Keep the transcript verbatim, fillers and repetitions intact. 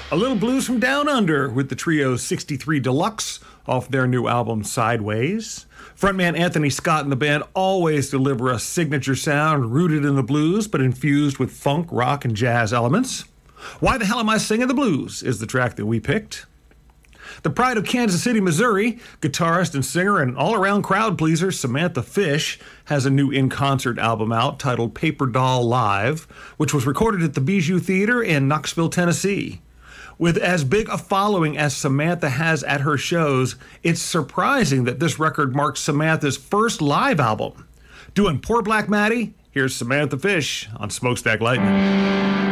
A little blues from Down Under with the trio sixty-three Deluxe off their new album Sideways. Frontman Anthony Scott and the band always deliver a signature sound rooted in the blues but infused with funk, rock, and jazz elements. Why the Hell Am I Singing the Blues is the track that we picked. The pride of Kansas City, Missouri, guitarist and singer and all-around crowd pleaser Samantha Fish has a new in-concert album out titled Paper Doll Live, which was recorded at the Bijou Theater in Knoxville, Tennessee. With as big a following as Samantha has at her shows, it's surprising that this record marks Samantha's first live album. Doing Poor Black Maddie, here's Samantha Fish on Smokestack Lightning.